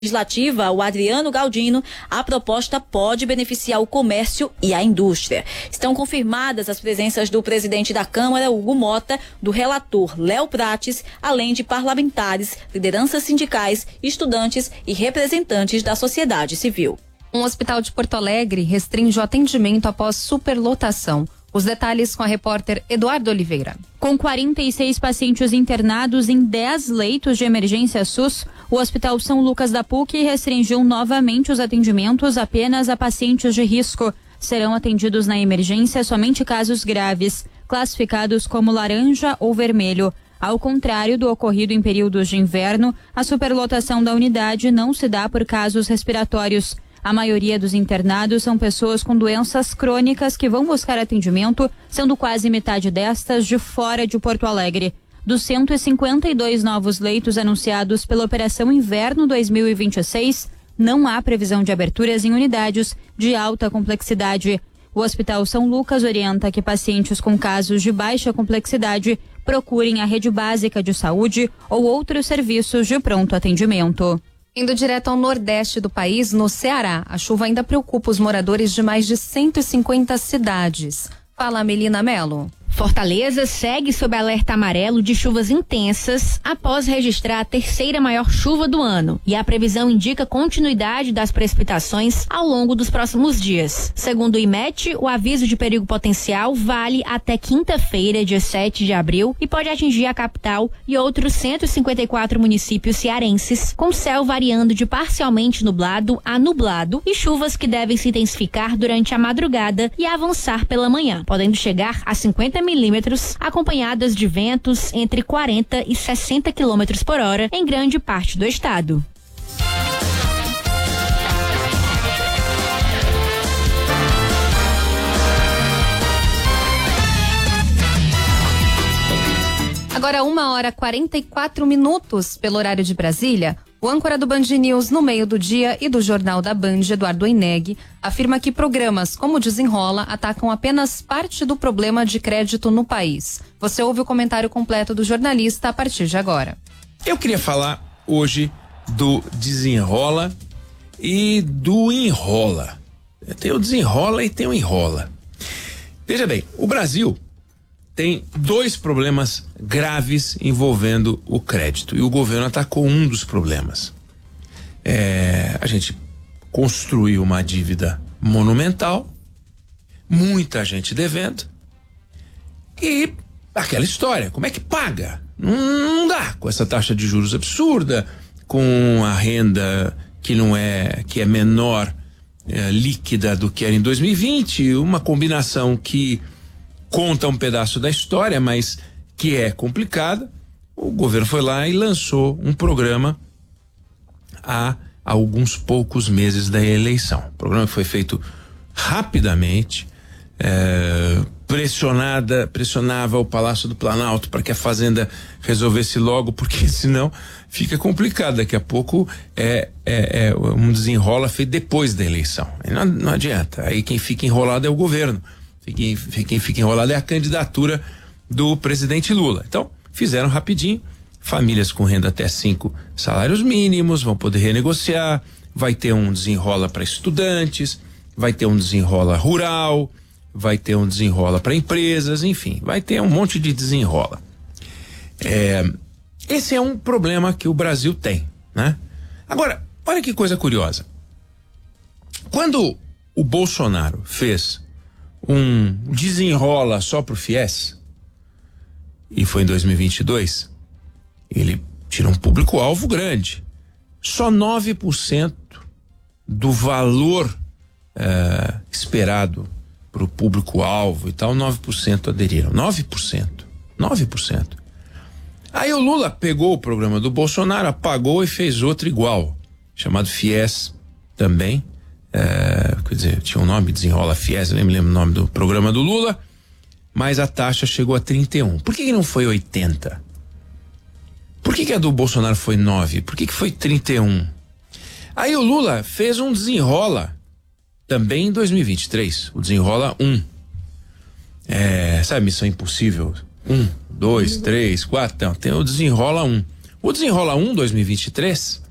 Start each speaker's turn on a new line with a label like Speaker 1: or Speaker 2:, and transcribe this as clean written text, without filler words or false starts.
Speaker 1: Legislativa, o Adriano Galdino, a proposta pode beneficiar o comércio e a indústria. Estão confirmadas as presenças do presidente da Câmara, Hugo Mota, do relator Léo Prates, além de parlamentares, lideranças sindicais, estudantes e representantes da sociedade civil.
Speaker 2: Um hospital de Porto Alegre restringe o atendimento após superlotação. Os detalhes com a repórter Eduardo Oliveira.
Speaker 3: Com 46 pacientes internados em 10 leitos de emergência SUS, o Hospital São Lucas da PUC restringiu novamente os atendimentos apenas a pacientes de risco. Serão atendidos na emergência somente casos graves, classificados como laranja ou vermelho. Ao contrário do ocorrido em períodos de inverno, a superlotação da unidade não se dá por casos respiratórios. A maioria dos internados são pessoas com doenças crônicas que vão buscar atendimento, sendo quase metade destas de fora de Porto Alegre. Dos 152 novos leitos anunciados pela Operação Inverno 2026, não há previsão de aberturas em unidades de alta complexidade. O Hospital São Lucas orienta que pacientes com casos de baixa complexidade procurem a rede básica de saúde ou outros serviços de pronto atendimento.
Speaker 2: Indo direto ao nordeste do país, no Ceará, a chuva ainda preocupa os moradores de mais de 150 cidades. Fala, Melina Melo.
Speaker 4: Fortaleza segue sob alerta amarelo de chuvas intensas após registrar a terceira maior chuva do ano, e a previsão indica continuidade das precipitações ao longo dos próximos dias. Segundo o IMET, o aviso de perigo potencial vale até quinta-feira, dia 7 de abril, e pode atingir a capital e outros 154 municípios cearenses, com céu variando de parcialmente nublado a nublado e chuvas que devem se intensificar durante a madrugada e avançar pela manhã, podendo chegar a 50 milímetros, acompanhadas de ventos entre 40 e 60 quilômetros por hora em grande parte do estado.
Speaker 2: Agora 1h44 pelo horário de Brasília. O âncora do Band News no meio do dia e do Jornal da Band, Eduardo Oineg, afirma que programas como o Desenrola atacam apenas parte do problema de crédito no país. Você ouve o comentário completo do jornalista a partir de agora.
Speaker 5: Eu queria falar hoje do Desenrola e do Enrola. Tem o Desenrola e tem o Enrola. Veja bem, o Brasil tem dois problemas graves envolvendo o crédito, e o governo atacou um dos problemas. A gente construiu uma dívida monumental, muita gente devendo, e aquela história, como é que paga? Não dá, com essa taxa de juros absurda, com a renda que é menor líquida do que era em 2020, uma combinação que conta um pedaço da história, mas que é complicada. O governo foi lá e lançou um programa há alguns poucos meses da eleição. O programa foi feito rapidamente, pressionava o Palácio do Planalto para que a Fazenda resolvesse logo, porque senão fica complicado. Daqui a pouco um desenrola feito depois da eleição. Não adianta. Aí quem fica enrolado é o governo. Quem fica enrolado é a candidatura do presidente Lula. Então, fizeram rapidinho. Famílias com renda até 5 salários mínimos vão poder renegociar. Vai ter um desenrola para estudantes, vai ter um desenrola rural, vai ter um desenrola para empresas, enfim, vai ter um monte de desenrola. Esse é um problema que o Brasil tem, né? Agora, olha que coisa curiosa. Quando o Bolsonaro fez um desenrola só pro FIES, e foi em 2022, ele tira um público-alvo grande. Só 9% do valor esperado pro público-alvo e tal, 9% aderiram. 9%. Aí o Lula pegou o programa do Bolsonaro, apagou e fez outro igual, chamado FIES também. Quer dizer, tinha um nome, Desenrola FIES, eu nem me lembro o nome do programa do Lula, mas a taxa chegou a 31. Por que não foi 80? Por que a do Bolsonaro foi 9? Por que foi 31? Aí o Lula fez um Desenrola também em 2023, o Desenrola 1. Sabe, Missão Impossível? 1, 2, 3, 4, não, tem o Desenrola 1. O Desenrola 1 2023